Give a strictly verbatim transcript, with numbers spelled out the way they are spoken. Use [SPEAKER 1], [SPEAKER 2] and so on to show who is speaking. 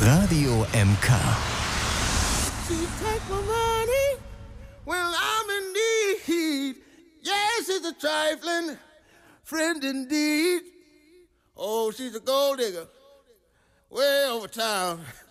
[SPEAKER 1] Radio M K.
[SPEAKER 2] She take my money when I'm in need. Yes, it's a trifling friend indeed. Oh, she's a gold digger way over town.